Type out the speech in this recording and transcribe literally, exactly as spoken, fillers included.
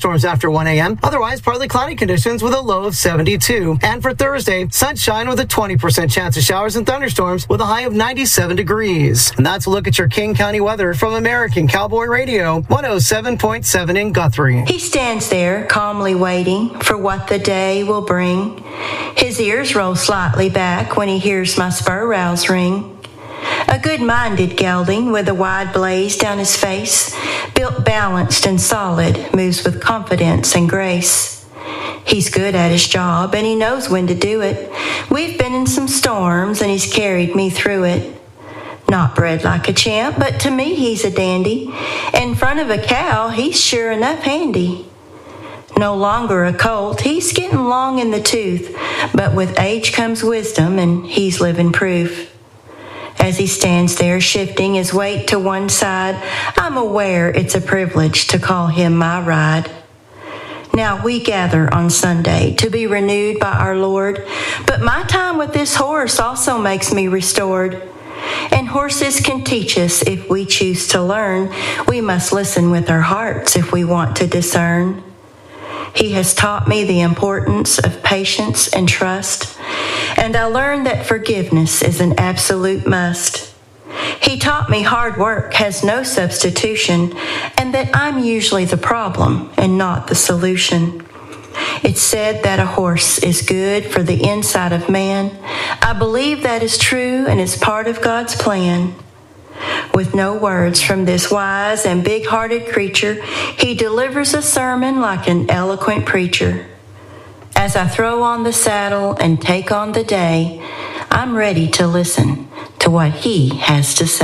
Storms after one a.m. Otherwise, partly cloudy conditions with a low of seventy-two. And for Thursday, sunshine with a twenty percent chance of showers and thunderstorms with a high of ninety-seven degrees. And that's a look at your King County weather from American Cowboy Radio, one oh seven point seven in Guthrie. He stands there calmly waiting for what the day will bring. His ears roll slightly back when he hears my spur rouse ring. A good-minded gelding with a wide blaze down his face, built balanced and solid, moves with confidence and grace. He's good at his job and he knows when to do it. We've been in some storms and he's carried me through it. Not bred like a champ, but to me he's a dandy. In front of a cow, he's sure enough handy. No longer a colt, he's getting long in the tooth, but with age comes wisdom and he's living proof. As he stands there shifting his weight to one side, I'm aware it's a privilege to call him my ride. Now we gather on Sunday to be renewed by our Lord, but my time with this horse also makes me restored. And horses can teach us if we choose to learn. We must listen with our hearts if we want to discern. He has taught me the importance of patience and trust, and I learned that forgiveness is an absolute must. He taught me hard work has no substitution, and that I'm usually the problem and not the solution. It's said that a horse is good for the inside of man. I believe that is true and is part of God's plan. With no words from this wise and big-hearted creature, he delivers a sermon like an eloquent preacher. As I throw on the saddle and take on the day, I'm ready to listen to what he has to say.